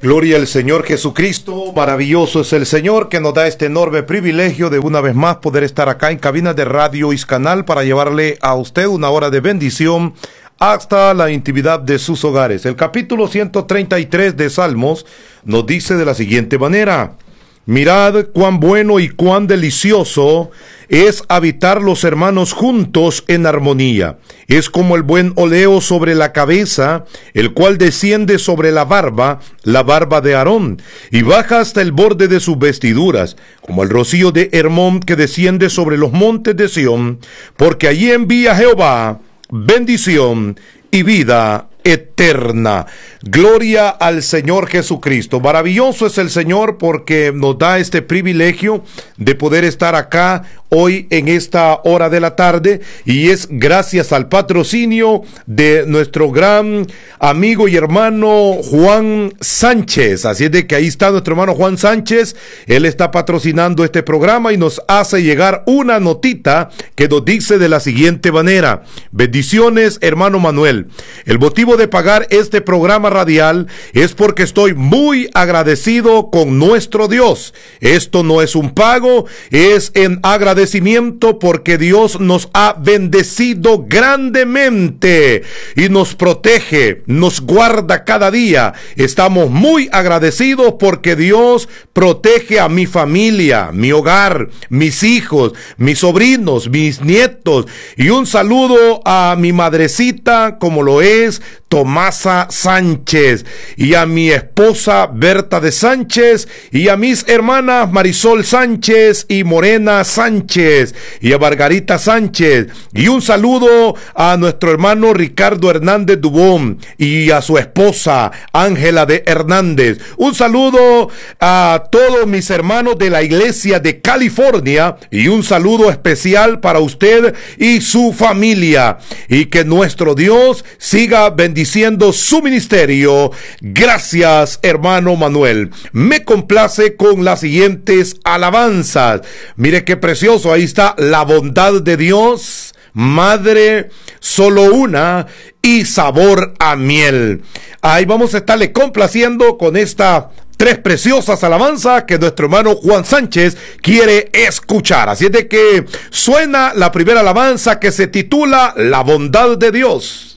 Gloria al Señor Jesucristo, maravilloso es el Señor que nos da este enorme privilegio de una vez más poder estar acá en cabina de Radio Iscanal para llevarle a usted una hora de bendición hasta la intimidad de sus hogares. El capítulo 133 de Salmos nos dice de la siguiente manera: mirad cuán bueno y cuán delicioso es habitar los hermanos juntos en armonía. Es como el buen oleo sobre la cabeza, el cual desciende sobre la barba de Aarón, y baja hasta el borde de sus vestiduras, como el rocío de Hermón que desciende sobre los montes de Sión, porque allí envía Jehová bendición y vida eterna. Gloria al Señor Jesucristo. Maravilloso es el Señor porque nos da este privilegio de poder estar acá hoy en esta hora de la tarde, y es gracias al patrocinio de nuestro gran amigo y hermano Juan Sánchez. Así es de que ahí está nuestro hermano Juan Sánchez. Él está patrocinando este programa y nos hace llegar una notita que nos dice de la siguiente manera: bendiciones, hermano Manuel. El motivo de pagar este programa radial es porque estoy muy agradecido con nuestro Dios. Esto no es un pago, es en agradecimiento porque Dios nos ha bendecido grandemente y nos protege, nos guarda cada día. Estamos muy agradecidos porque Dios protege a mi familia, mi hogar, mis hijos, mis sobrinos, mis nietos, y un saludo a mi madrecita, como lo es Tomasa Sánchez, y a mi esposa Berta de Sánchez, y a mis hermanas Marisol Sánchez y Morena Sánchez, y a Margarita Sánchez, y un saludo a nuestro hermano Ricardo Hernández Dubón y a su esposa Ángela de Hernández. Un saludo a todos mis hermanos de la iglesia de California, y un saludo especial para usted y su familia, y que nuestro Dios siga bendiciendo su ministerio. Gracias, hermano Manuel. Me complace con las siguientes alabanzas. Mire qué precioso, ahí está: la bondad de Dios, madre, solo una, y sabor a miel. Ahí vamos a estarle complaciendo con estas tres preciosas alabanzas que nuestro hermano Juan Sánchez quiere escuchar. Así es de que suena la primera alabanza, que se titula La bondad de Dios.